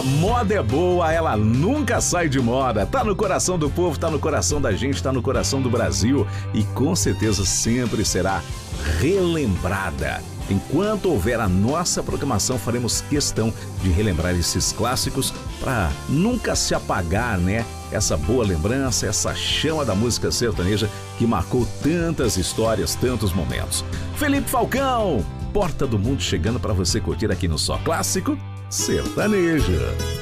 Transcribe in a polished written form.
Moda é boa, ela nunca sai de moda. Tá no coração do povo, tá no coração da gente, tá no coração do Brasil e com certeza sempre será relembrada. Enquanto houver a nossa programação, faremos questão de relembrar esses clássicos para nunca se apagar, né? Essa boa lembrança, essa chama da música sertaneja que marcou tantas histórias, tantos momentos. Felipe Falcão, Porta do Mundo chegando para você curtir aqui no Só Clássico Sertanejo.